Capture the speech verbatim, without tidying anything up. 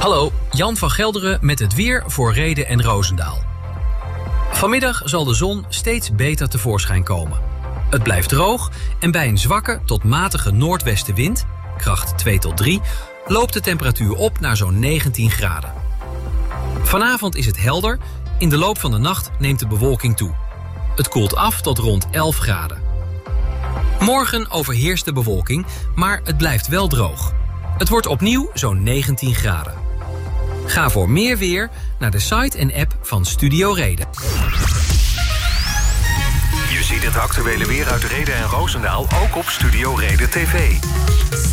Hallo, Jan van Gelderen met het weer voor Rheden en Roosendaal. Vanmiddag zal de zon steeds beter tevoorschijn komen. Het blijft droog en bij een zwakke tot matige noordwestenwind, kracht twee tot drie, loopt de temperatuur op naar zo'n negentien graden. Vanavond is het helder, in de loop van de nacht neemt de bewolking toe. Het koelt af tot rond elf graden. Morgen overheerst de bewolking, maar het blijft wel droog. Het wordt opnieuw zo'n negentien graden. Ga voor meer weer naar de site en app van Studio Reden. Je ziet het actuele weer uit Rheden en Roosendaal ook op Studio Reden T V.